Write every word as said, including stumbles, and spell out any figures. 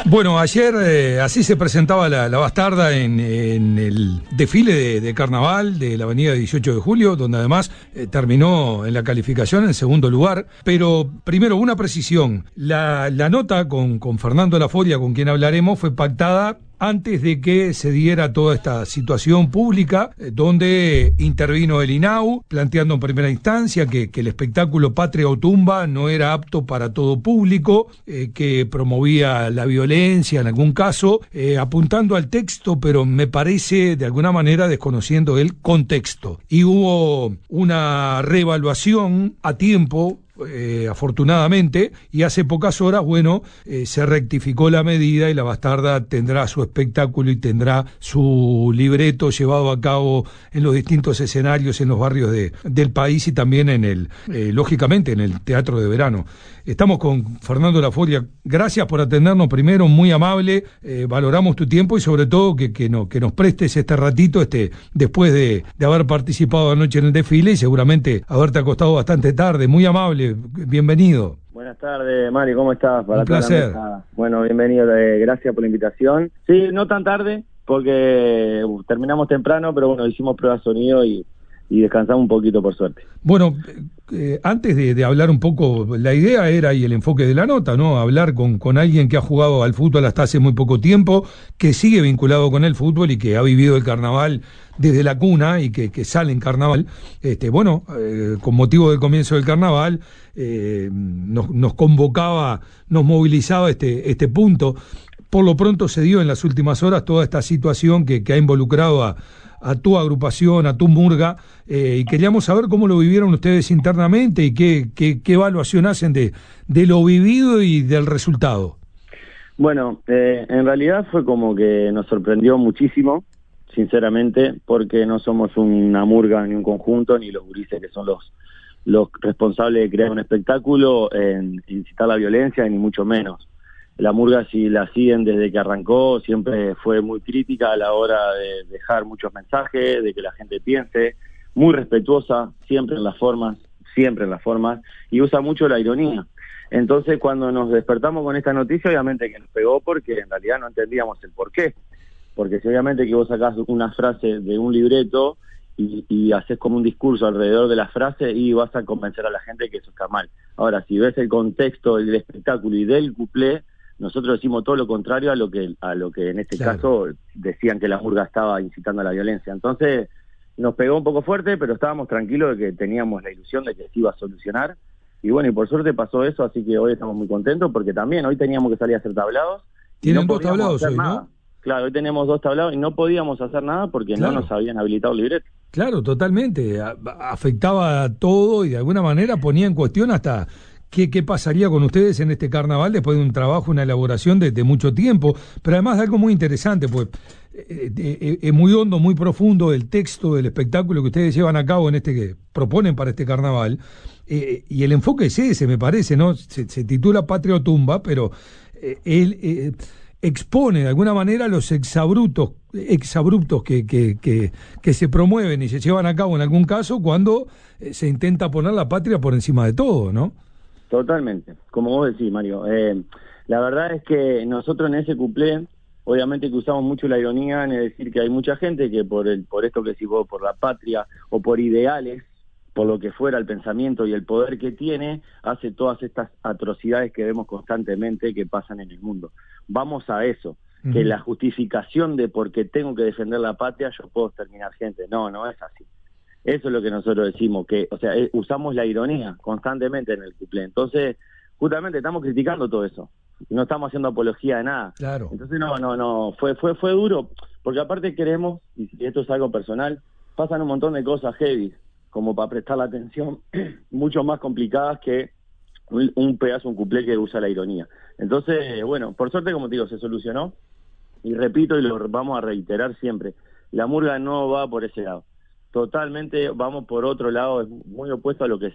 Bueno, ayer eh, así se presentaba la, la bastarda en, en el desfile de, de carnaval de la avenida dieciocho de julio, donde además eh, terminó en la calificación en segundo lugar. Pero primero, una precisión, la, la nota con, con Fernando Laforia, con quien hablaremos, fue pactada antes de que se diera toda esta situación pública, eh, donde intervino el I N A U, planteando en primera instancia que, que el espectáculo Patria o Tumba no era apto para todo público, eh, que promovía la violencia en algún caso, eh, apuntando al texto, pero me parece de alguna manera desconociendo el contexto. Y hubo una reevaluación a tiempo, Eh, afortunadamente, y hace pocas horas, bueno, eh, se rectificó la medida y la bastarda tendrá su espectáculo y tendrá su libreto llevado a cabo en los distintos escenarios, en los barrios de, del país y también en el, eh, lógicamente, en el Teatro de Verano. Estamos con Fernando Laforia. Gracias por atendernos primero, muy amable, eh, valoramos tu tiempo y sobre todo que, que, no, que nos prestes este ratito este después de, de haber participado anoche en el desfile y seguramente haberte acostado bastante tarde. Muy amable, bienvenido. Buenas tardes, Mario, ¿cómo estás? Para Un placer. Bueno, bienvenido, eh, gracias por la invitación. Sí, no tan tarde, porque uh, terminamos temprano, pero bueno, hicimos pruebas de sonido y, y descansamos un poquito, por suerte. Bueno, eh, antes de, de hablar un poco, la idea era, y el enfoque de la nota, ¿no? Hablar con, con alguien que ha jugado al fútbol hasta hace muy poco tiempo, que sigue vinculado con el fútbol y que ha vivido el carnaval desde la cuna y que, que sale en carnaval. Este, bueno, eh, con motivo del comienzo del carnaval, eh, nos, nos convocaba, nos movilizaba este, este punto. Por lo pronto se dio en las últimas horas toda esta situación que, que ha involucrado a, a tu agrupación, a tu murga, eh, y queríamos saber cómo lo vivieron ustedes internamente y qué, qué, qué evaluación hacen de, de lo vivido y del resultado. Bueno, eh, en realidad fue como que nos sorprendió muchísimo, sinceramente, porque no somos una murga ni un conjunto, ni los gurises que son los, los responsables de crear un espectáculo, en incitar la violencia, ni mucho menos. La murga, si la siguen desde que arrancó, siempre fue muy crítica a la hora de dejar muchos mensajes, de que la gente piense, muy respetuosa, siempre en las formas, siempre en las formas, y usa mucho la ironía. Entonces, cuando nos despertamos con esta noticia, obviamente que nos pegó porque en realidad no entendíamos el porqué. Porque si obviamente que vos sacás una frase de un libreto y, y haces como un discurso alrededor de la frase y vas a convencer a la gente que eso está mal. Ahora, si ves el contexto del espectáculo y del cuplé, nosotros decimos todo lo contrario a lo que a lo que en este claro. caso decían que la murga estaba incitando a la violencia. Entonces nos pegó un poco fuerte, pero estábamos tranquilos de que teníamos la ilusión de que se iba a solucionar. Y bueno, y por suerte pasó eso, así que hoy estamos muy contentos porque también hoy teníamos que salir a hacer tablados. Tienen no dos tablados hoy, nada. ¿no? Claro, hoy tenemos dos tablados y no podíamos hacer nada porque claro. no nos habían habilitado el libreto. Claro, totalmente. A- afectaba a todo y de alguna manera ponía en cuestión hasta qué, qué pasaría con ustedes en este carnaval después de un trabajo, una elaboración de, de mucho tiempo. Pero además de algo muy interesante, pues es eh, eh, eh, muy hondo, muy profundo el texto del espectáculo que ustedes llevan a cabo en este que proponen para este carnaval. Eh, y el enfoque es ese, me parece, ¿no? Se, se titula Patria o Tumba, pero eh, él... Eh, expone de alguna manera los exabruptos, exabruptos que, que, que, que se promueven y se llevan a cabo en algún caso cuando eh, se intenta poner la patria por encima de todo, ¿no? Totalmente, como vos decís, Mario. Eh, la verdad es que nosotros en ese cuplé, obviamente que usamos mucho la ironía en decir que hay mucha gente que por el por esto que decís vos, por la patria o por ideales, por lo que fuera el pensamiento y el poder que tiene, hace todas estas atrocidades que vemos constantemente que pasan en el mundo. Vamos a eso, uh-huh. que la justificación de porque tengo que defender la patria, yo puedo exterminar gente. No, no es así. Eso es lo que nosotros decimos, que, o sea, eh, usamos la ironía constantemente en el cuplé. Entonces, justamente estamos criticando todo eso. No estamos haciendo apología de nada. Claro. Entonces, no, no, no, fue, fue, fue duro, porque aparte queremos, y esto es algo personal, pasan un montón de cosas heavy, como para prestar la atención, mucho más complicadas que un, un pedazo, un cuplé que usa la ironía. Entonces, bueno, por suerte, como te digo, se solucionó, y repito, y lo vamos a reiterar siempre, la murga no va por ese lado. Totalmente vamos por otro lado, es muy opuesto a lo que